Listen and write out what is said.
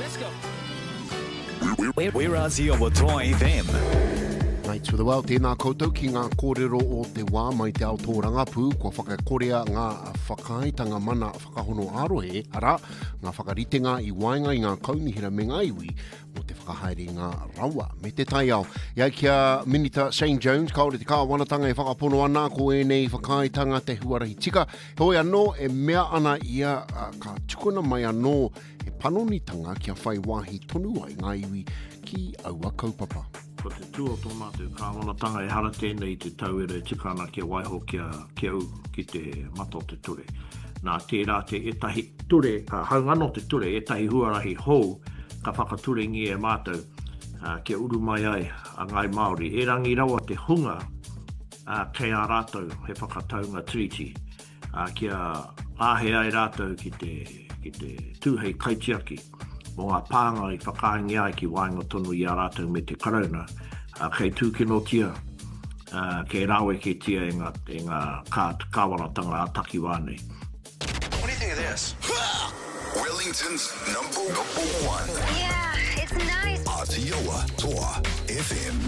Let's go. We're Azio o Troy FM. Mates with the world, tēnā koutou ki ngā kōrero o te wā mai te ao tōranga pū, kua whakakorea ngā whakaitanga mana whakahono arohe, ara ngā whakaritenga I waenga I ngā kaunihira me ngā iwi, mo te whakahaere ngā rawa. Me te tai ao, ia kia Minita St. Jones, kaore te kāwanatanga e whakapono ana, ko e nei whakaitanga te huarahi tika. Hoi anō e mea ana ia ka tukuna mai anō e panonitanga kia whai wāhi tonu ai ngā iwi ki aua kaupapa. Ko te tū o tō mātou kāwanatanga e hara tēnei te tauera e tika ana kia waiho kia au ki te mata o te ture. Nā tērā te etahi ture, haungano te ture, etahi huarahi hou, ka whakaturengi e mātou kia uru mai ai a ngai Māori. E rangi rawa te hunga kei a rātou he whakataunga treaty, kia āhe ai rātou ki te tūhei kaitiaki. Mo ngā pānga I whakaingi ai ki wainga tonu I a rātou me te karauna, kei tūkino tia, kei rawe ke tia e ngā kāwanatanga a taki wānei. What do you think of this? Wellington's number one. Yeah, it's nice. Aotearoa Toa FM.